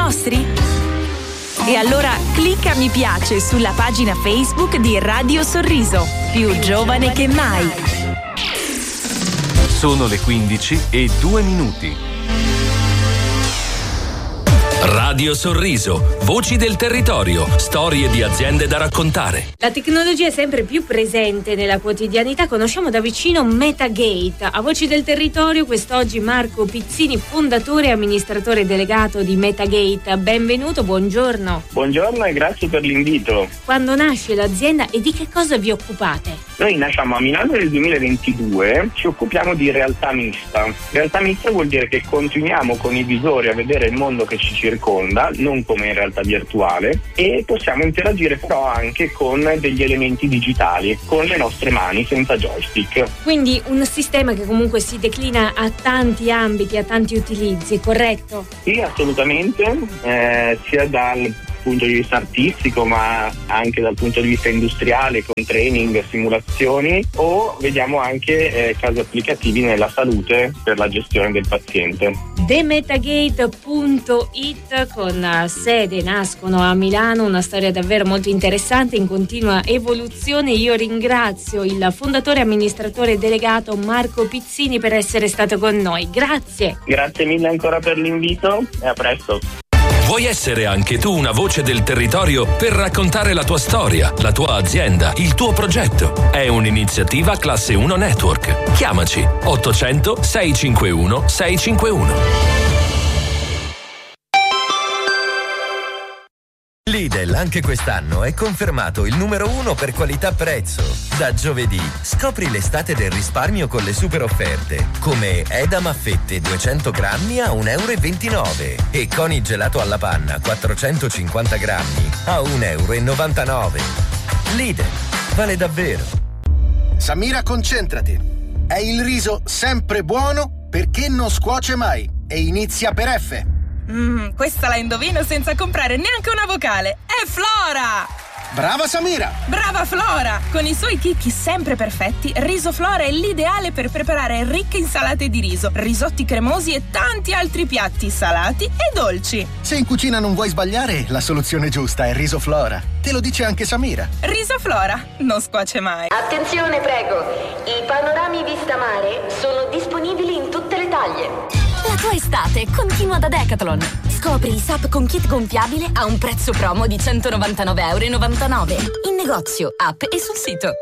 nostri? E allora clicca mi piace sulla pagina Facebook di Radio Sorriso, più giovane che mai. Sono le 15:02. Radio Sorriso, voci del territorio, storie di aziende da raccontare. La tecnologia è sempre più presente nella quotidianità, conosciamo da vicino Metagate. A Voci del Territorio quest'oggi Marco Pizzini, fondatore e amministratore delegato di Metagate. Benvenuto, buongiorno. Buongiorno e grazie per l'invito. Quando nasce l'azienda e di che cosa vi occupate? Noi nasciamo a Milano nel 2022, ci occupiamo di realtà mista. Realtà mista vuol dire che continuiamo con i visori a vedere il mondo che ci circonda, non come in realtà virtuale, e possiamo interagire però anche con degli elementi digitali, con le nostre mani, senza joystick. Quindi un sistema che comunque si declina a tanti ambiti, a tanti utilizzi, corretto? Sì, assolutamente, sia dal punto di vista artistico ma anche dal punto di vista industriale, con training, simulazioni, o vediamo anche casi applicativi nella salute per la gestione del paziente. TheMetagate.it, con sede nascono a Milano, una storia davvero molto interessante, in continua evoluzione. Io ringrazio il fondatore e amministratore delegato Marco Pizzini per essere stato con noi. Grazie. Grazie mille ancora per l'invito e a presto. Vuoi essere anche tu una voce del territorio per raccontare la tua storia, la tua azienda, il tuo progetto? È un'iniziativa Classe 1 Network. Chiamaci 800 651 651. Lidl anche quest'anno è confermato il numero 1 per qualità-prezzo. Da giovedì scopri l'estate del risparmio con le super offerte, come Edam a fette 200 grammi a 1,29 euro e Coni gelato alla panna 450 grammi a 1,99 euro. Lidl, vale davvero. Samira, concentrati. È il riso sempre buono perché non scuoce mai e inizia per F. Questa la indovino senza comprare neanche una vocale. È Flora! Brava Samira! Brava Flora! Con i suoi chicchi sempre perfetti, Riso Flora è l'ideale per preparare ricche insalate di riso, risotti cremosi e tanti altri piatti salati e dolci. Se in cucina non vuoi sbagliare, la soluzione giusta è Riso Flora. Te lo dice anche Samira. Riso Flora, non scuoce mai. Attenzione, prego! I panorami vista mare sono disponibili in tutte le taglie. La tua estate continua da Decathlon. Scopri il SUP con kit gonfiabile a un prezzo promo di €199,99 in negozio, app e sul sito.